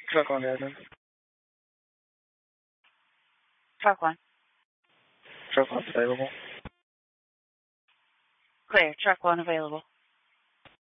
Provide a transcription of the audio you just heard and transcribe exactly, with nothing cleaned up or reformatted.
Truck one, Admin. Truck one. Truck one's available. Clear. Truck one available.